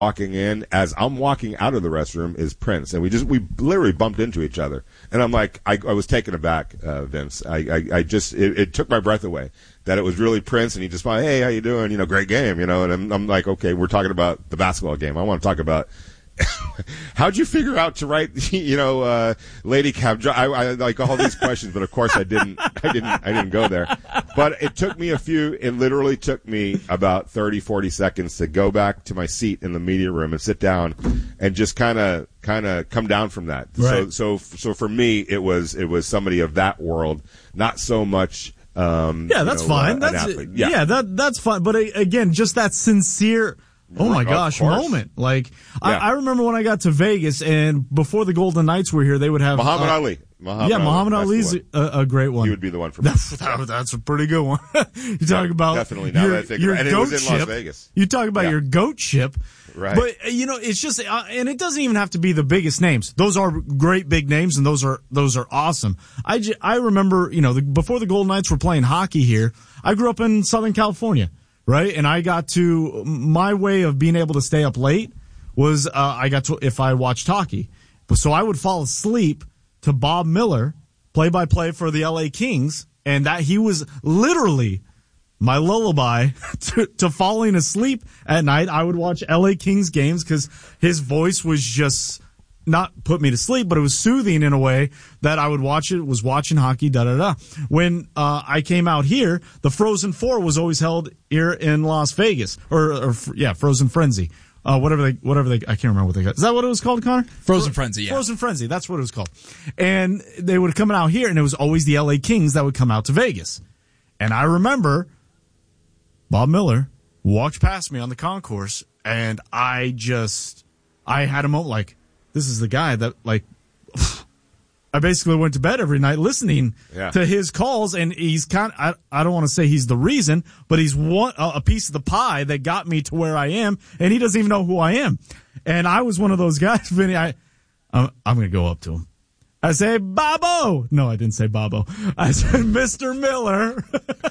walking in, as I'm walking out of the restroom, is Prince, and we literally bumped into each other, and I'm like, I was taken aback, Vince. It took my breath away that it was really Prince, and he just went, hey, how you doing? Great game, and I'm like, okay, we're talking about the basketball game. I want to talk about how'd you figure out to write, Lady Cab? I like all these questions, but of course I didn't go there. But it literally took me about 30, 40 seconds to go back to my seat in the media room and sit down and just kind of come down from that. Right. So for me, it was somebody of that world, not so much. That's fine. That's fine. But again, just that sincere. Oh my gosh, moment. Like, I remember when I got to Vegas, and before the Golden Knights were here, they would have Muhammad Ali. Muhammad Ali's a great one. He would be the one for me. That's a pretty good one. You talk about definitely now that I think and it was in Las Vegas. You talk about your goat ship. Right. But it's just and it doesn't even have to be the biggest names. Those are great big names, and those are awesome. I remember, before the Golden Knights were playing hockey here, I grew up in Southern California. Right, and I got to my way of being able to stay up late was if I watched hockey, so I would fall asleep to Bob Miller, play-by-play for the LA Kings, and that he was literally my lullaby to falling asleep at night. I would watch LA Kings games because his voice was just not put me to sleep, but it was soothing in a way that I would watch it, was watching hockey, da-da-da. When I came out here, the Frozen Four was always held here in Las Vegas. Frozen Frenzy. Whatever they, I can't remember what they got. Is that what it was called, Connor? Frozen Frenzy, yeah. Frozen Frenzy, that's what it was called. And they would come out here, and it was always the LA Kings that would come out to Vegas. And I remember Bob Miller walked past me on the concourse, and I had a moment like, this is the guy that, like, I basically went to bed every night listening to his calls, and he's I don't want to say he's the reason, but he's a piece of the pie that got me to where I am, and he doesn't even know who I am. And I was one of those guys, Vinny, I'm going to go up to him. I say, Bobo! No, I didn't say Bobo. I said, Mr. Miller.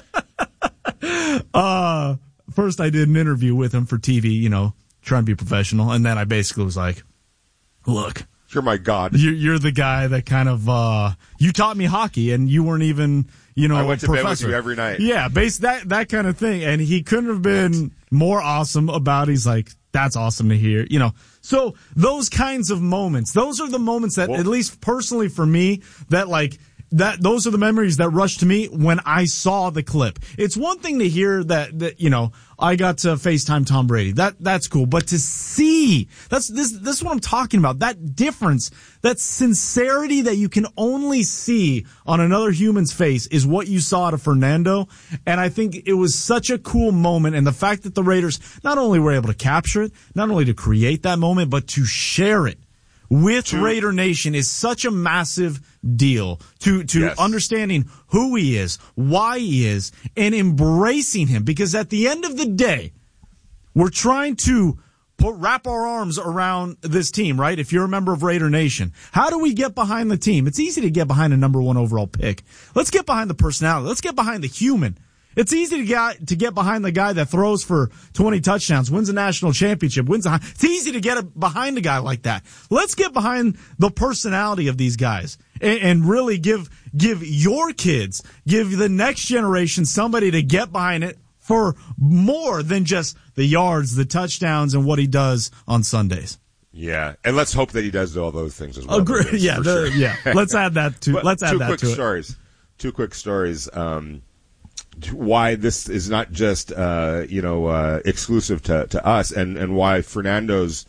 First I did an interview with him for TV, trying to be professional, and then I basically was like, look, you're my god. You're the guy that kind of you taught me hockey, and you weren't even I went to bed with you every night. Yeah, that kind of thing. And he couldn't have been more awesome about it. He's like, that's awesome to hear. So those kinds of moments, those are the moments that, at least personally for me, those are the memories that rush to me when I saw the clip. It's one thing to hear that I got to FaceTime Tom Brady. That's cool. But to see, this is what I'm talking about. That difference, that sincerity that you can only see on another human's face is what you saw out of Fernando. And I think it was such a cool moment. And the fact that the Raiders not only were able to capture it, not only to create that moment, but to share it with Raider Nation is such a massive deal to understanding who he is, why he is, and embracing him. Because at the end of the day, we're trying to wrap our arms around this team, right? If you're a member of Raider Nation, how do we get behind the team? It's easy to get behind a number 1 overall pick. Let's get behind the personality. Let's get behind the human. It's easy to get behind the guy that throws for 20 touchdowns, wins a national championship, it's easy to get behind a guy like that. Let's get behind the personality of these guys and really give your kids, give the next generation somebody to get behind it for more than just the yards, the touchdowns, and what he does on Sundays. Yeah, and let's hope that he does all those things as well. Agree. Yeah, sure. Let's add that to Two quick stories. Why this is not just exclusive to us, and why Fernando's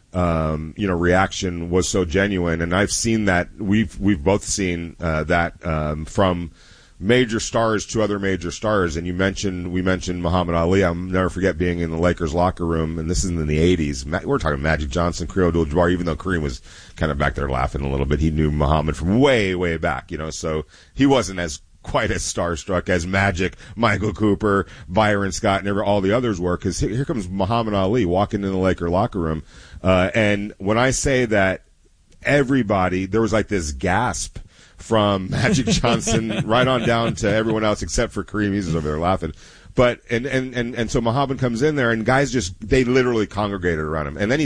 reaction was so genuine. And I've seen that, we've both seen that from major stars to other major stars. And we mentioned Muhammad Ali. I'll never forget being in the Lakers locker room, and this is in the 80s. We're talking Magic Johnson, Kareem Abdul-Jabbar. Even though Kareem was kind of back there laughing a little bit, he knew Muhammad from way, way back. So he wasn't quite as starstruck as Magic, Michael Cooper, Byron Scott, and all the others were, because here comes Muhammad Ali walking in the Laker locker room. And when I say that everybody, there was like this gasp from Magic Johnson right on down to everyone else except for Kareem. He's over there laughing. But and so Muhammad comes in there, and guys they literally congregated around him. And then he